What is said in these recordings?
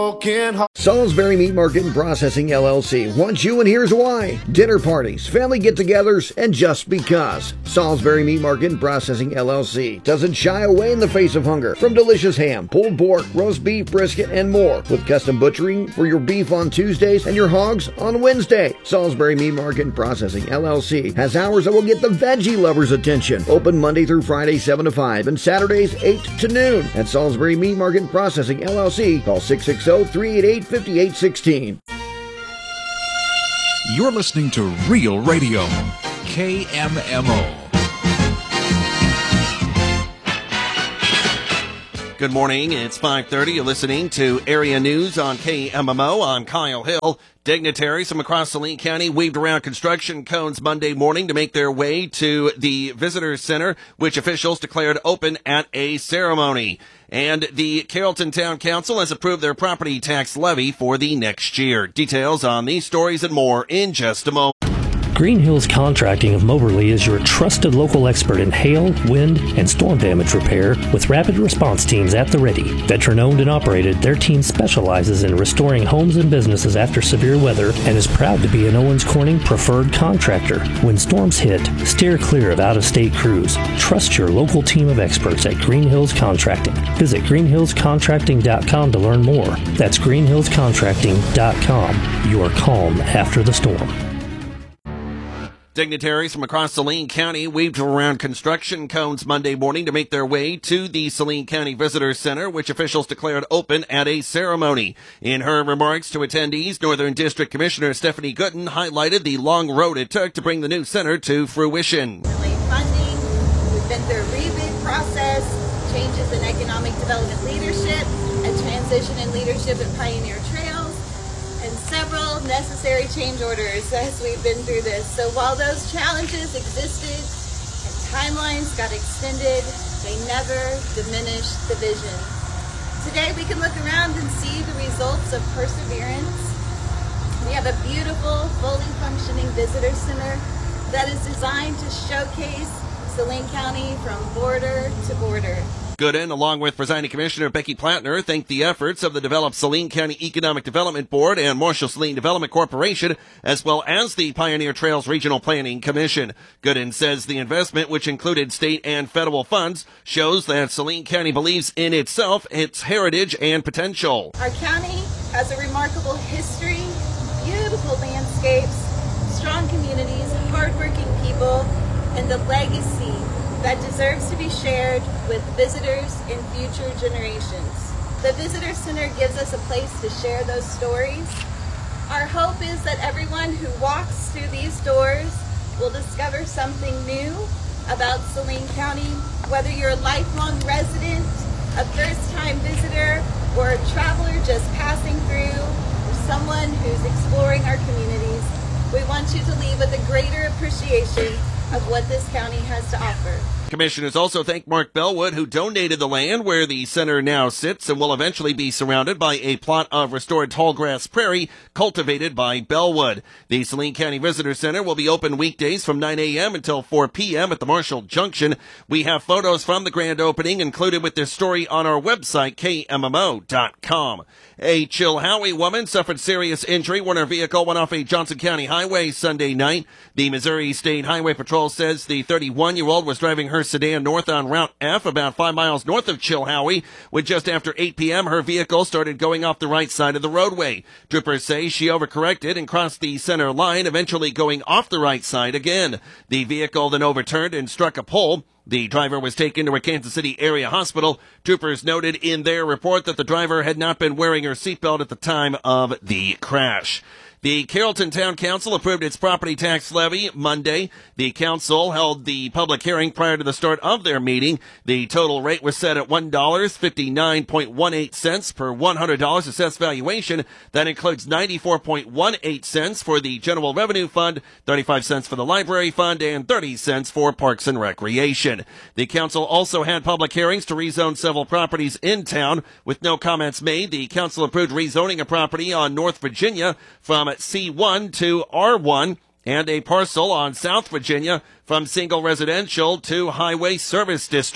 broken heart. Salisbury Meat Market and Processing LLC wants you, and here's why. Dinner parties, family get-togethers, and just because. Salisbury Meat Market and Processing LLC doesn't shy away in the face of hunger. From delicious ham, pulled pork, roast beef, brisket, and more, with custom butchering for your beef on Tuesdays and your hogs on Wednesday. Salisbury Meat Market and Processing LLC has hours that will get the veggie lovers' attention. Open Monday through Friday 7 to 5 and Saturdays 8 to noon. At Salisbury Meat Market and Processing LLC, call 660-388-5816. You're listening to Real Radio, KMMO. Good morning, it's 5:30. You're listening to Area News on KMMO. I'm Kyle Hill. Dignitaries from across Saline County weaved around construction cones Monday morning to make their way to the Visitor Center, which officials declared open at a ceremony. And the Carrollton Town Council has approved their property tax levy for the next year. Details on these stories and more in just a moment. Green Hills Contracting of Moberly is your trusted local expert in hail, wind, and storm damage repair with rapid response teams at the ready. Veteran-owned and operated, their team specializes in restoring homes and businesses after severe weather and is proud to be an Owens Corning preferred contractor. When storms hit, steer clear of out-of-state crews. Trust your local team of experts at Green Hills Contracting. Visit greenhillscontracting.com to learn more. That's greenhillscontracting.com. Your calm after the storm. Dignitaries from across Saline County weaved around construction cones Monday morning to make their way to the Saline County Visitor Center, which officials declared open at a ceremony. In her remarks to attendees, Northern District Commissioner Stephanie Gooden highlighted the long road it took to bring the new center to fruition. Funding, we've been through a rebid process, changes in economic development leadership, a transition in leadership at Pioneer Trails, and several necessary change orders as we've been through this. So while those challenges existed and timelines got extended, they never diminished the vision. Today we can look around and see the results of perseverance. We have a beautiful, fully functioning visitor center that is designed to showcase Saline County from border to border. Gooden, along with Presiding Commissioner Becky Plattner, thanked the efforts of the developed Saline County Economic Development Board and Marshall Saline Development Corporation, as well as the Pioneer Trails Regional Planning Commission. Gooden says the investment, which included state and federal funds, shows that Saline County believes in itself, its heritage, and potential. Our county has a remarkable history, beautiful landscapes, strong communities, hardworking people, and a legacy that deserves to be shared with visitors in future generations. The Visitor Center gives us a place to share those stories. Our hope is that everyone who walks through these doors will discover something new about Saline County, whether you're a lifelong resident, a first-time visitor, or a traveler just passing through, or someone who's exploring our communities. We want you to leave with a greater appreciation of what this county has to offer. Commissioners also thanked Mark Bellwood, who donated the land where the center now sits and will eventually be surrounded by a plot of restored tallgrass prairie cultivated by Bellwood. The Saline County Visitor Center will be open weekdays from 9 a.m. until 4 p.m. at the Marshall Junction. We have photos from the grand opening included with this story on our website, KMMO.com. A Chilhowie woman suffered serious injury when her vehicle went off a Johnson County highway Sunday night. The Missouri State Highway Patrol says the 31-year-old was driving her sedan north on Route F about 5 miles north of Chilhowie when just after 8 p.m. her vehicle started going off the right side of the roadway. Troopers say she overcorrected and crossed the center line, eventually going off the right side again. The vehicle then overturned and struck a pole. The driver was taken to a Kansas City area hospital. Troopers noted in their report that the driver had not been wearing her seatbelt at the time of the crash. The Carrollton Town Council approved its property tax levy Monday. The council held the public hearing prior to the start of their meeting. The total rate was set at $1.5918 per $100 assessed valuation. That includes 94.18 cents for the General Revenue Fund, 35 cents for the Library Fund, and 30 cents for Parks and Recreation. The council also had public hearings to rezone several properties in town. With no comments made, the council approved rezoning a property on North Virginia from C1 to R1 and a parcel on South Virginia from single residential to highway service district.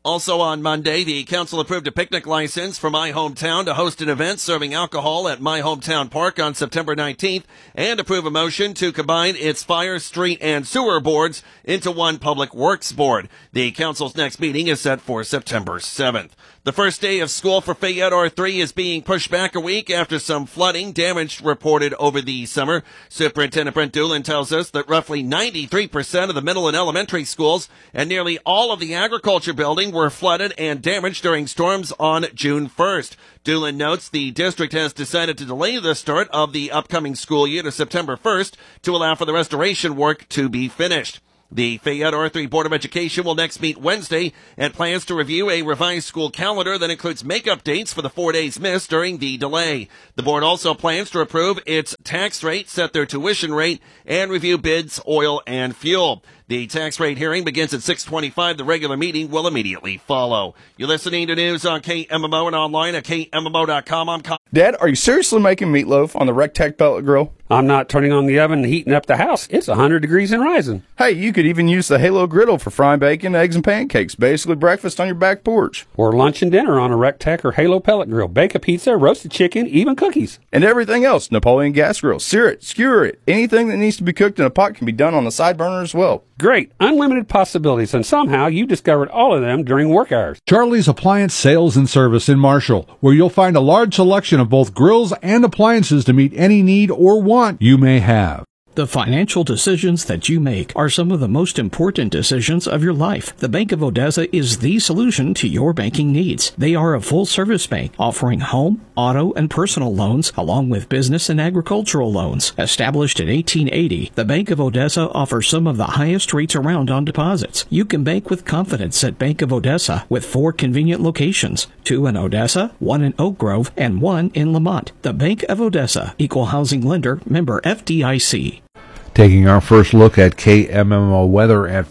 Also on Monday, the council approved a picnic license for My Hometown to host an event serving alcohol at My Hometown Park on September 19th and approve a motion to combine its fire, street, and sewer boards into one public works board. The council's next meeting is set for September 7th. The first day of school for Fayette R3 is being pushed back a week after some flooding damage reported over the summer. Superintendent Brent Doolin tells us that roughly 93% of the middle and elementary schools and nearly all of the agriculture building were flooded and damaged during storms on June 1st. Doolin notes the district has decided to delay the start of the upcoming school year to September 1st to allow for the restoration work to be finished. The Fayette R3 Board of Education will next meet Wednesday and plans to review a revised school calendar that includes makeup dates for the 4 days missed during the delay. The board also plans to approve its tax rate, set their tuition rate, and review bids, oil, and fuel. The tax rate hearing begins at 6:25. The regular meeting will immediately follow. You're listening to news on KMMO and online at KMMO.com. I'm Dad, are you seriously making meatloaf on the Rectech pellet grill? I'm not turning on the oven and heating up the house. It's 100 degrees and rising. Hey, you could even use the Halo griddle for frying bacon, eggs, and pancakes. Basically breakfast on your back porch. Or lunch and dinner on a Rectech or Halo pellet grill. Bake a pizza, roasted chicken, even cookies. And everything else. Napoleon gas grill. Sear it, skewer it. Anything that needs to be cooked in a pot can be done on the side burner as well. Great. Unlimited possibilities, and somehow you discovered all of them during work hours. Charlie's Appliance Sales and Service in Marshall, where you'll find a large selection of both grills and appliances to meet any need or want you may have. The financial decisions that you make are some of the most important decisions of your life. The Bank of Odessa is the solution to your banking needs. They are a full-service bank offering home, auto, and personal loans, along with business and agricultural loans. Established in 1880, the Bank of Odessa offers some of the highest rates around on deposits. You can bank with confidence at Bank of Odessa with 4 convenient locations, 2 in Odessa, 1 in Oak Grove, and 1 in Lamont. The Bank of Odessa, Equal Housing Lender, member FDIC. Taking our first look at KMMO weather at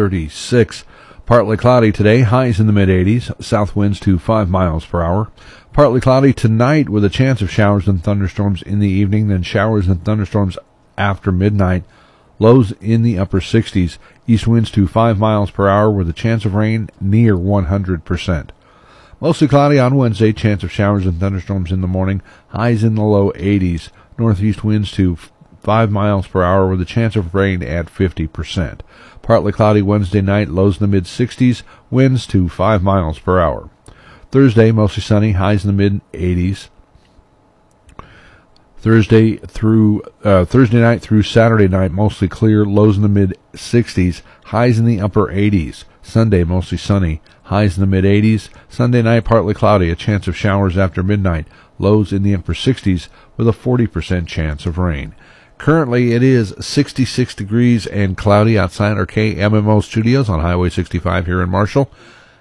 5:36. Partly cloudy today, highs in the mid-80s, south winds to 5 miles per hour. Partly cloudy tonight with a chance of showers and thunderstorms in the evening, then showers and thunderstorms after midnight. Lows in the upper 60s, east winds to 5 miles per hour with a chance of rain near 100%. Mostly cloudy on Wednesday, chance of showers and thunderstorms in the morning, highs in the low 80s, northeast winds to 5 miles per hour with a chance of rain at 50%. Partly cloudy Wednesday night, lows in the mid-60s, winds to 5 miles per hour. Thursday, mostly sunny, highs in the mid-80s. Thursday night through Saturday night, mostly clear, lows in the mid-60s, highs in the upper 80s. Sunday, mostly sunny, highs in the mid-80s. Sunday night, partly cloudy, a chance of showers after midnight, lows in the upper 60s with a 40% chance of rain. Currently, it is 66 degrees and cloudy outside our KMMO studios on Highway 65 here in Marshall.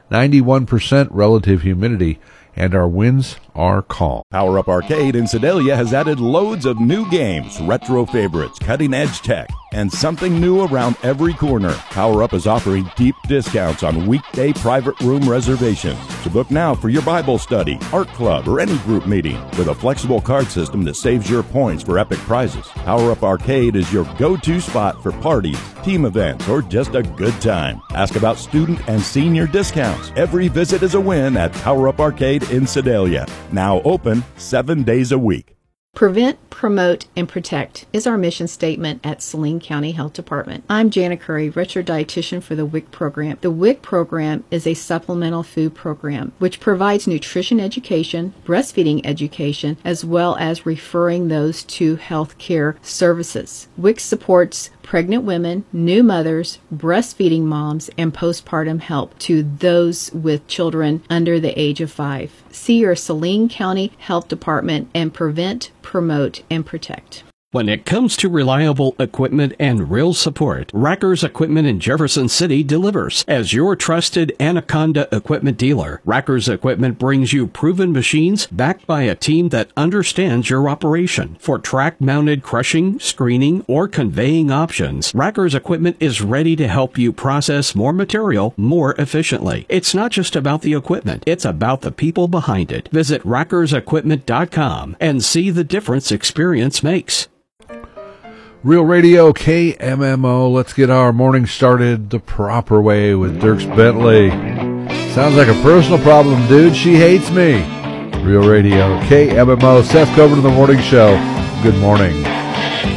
91% relative humidity, and our winds are calm. Power Up Arcade in Sedalia has added loads of new games, retro favorites, cutting-edge tech, and something new around every corner. Power Up is offering deep discounts on weekday private room reservations. So book now for your Bible study, art club, or any group meeting with a flexible card system that saves your points for epic prizes. Power Up Arcade is your go-to spot for parties, team events, or just a good time. Ask about student and senior discounts. Every visit is a win at Power Up Arcade in Sedalia. Now open 7 days a week. Prevent, promote, and protect is our mission statement at Saline County Health Department. I'm Jana Curry, registered dietitian for the WIC program. The WIC program is a supplemental food program which provides nutrition education, breastfeeding education, as well as referring those to health care services. WIC supports pregnant women, new mothers, breastfeeding moms, and postpartum help to those with children under the age of 5. See your Saline County Health Department and prevent, promote, and protect. When it comes to reliable equipment and real support, Rackers Equipment in Jefferson City delivers. As your trusted Anaconda equipment dealer, Rackers Equipment brings you proven machines backed by a team that understands your operation. For track-mounted crushing, screening, or conveying options, Rackers Equipment is ready to help you process more material more efficiently. It's not just about the equipment, it's about the people behind it. Visit rackersequipment.com and see the difference experience makes. Real Radio KMMO. Let's get our morning started the proper way with Dierks Bentley. Sounds like a personal problem, dude. She hates me. Real Radio, KMMO. Seth Coburn in the Morning Show. Good morning.